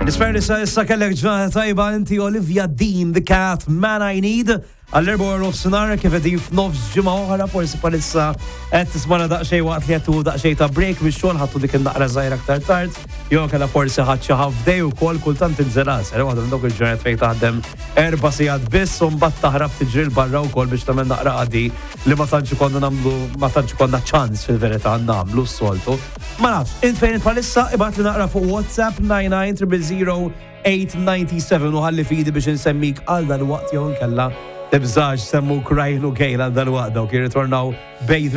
Nisper issa kellek ġurnata tajba inti Olivia Dean, The Cat, Man I Need. Għall-erba of Sinar kif edif nofs ġimma oħra forsi palissa qed tismana daqsxejn waqt li għattu daqsxejn ta' break biex xogħol ħattu dik indaqra żgħira aktar tard. Jew kellha forsi ħadd xi half day ukoll kultant inżelas. Waħda minn dawk il-ġurnat fejn taħdem 4 sigħat biss u mbagħad taħrab tiġril barra wkoll biex tagħmel naqra qadi li ma tantx konna ċans fil-verità nagħmlu s-soltu. Ma nafx, int fejn palissa ibgħat li naqra fuq WhatsApp 99 u ħalli fidi biex insemmik għal dal-waqt jew nkella tibżax semmu krajn u kejla dal-waqt dawk jirritornaw bejn